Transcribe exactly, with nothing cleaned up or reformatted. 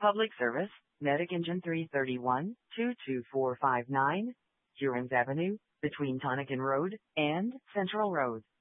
Public service, Medic Engine three thirty-one, two two four five nine, Hurons Avenue, between Tonican Road and Central Road.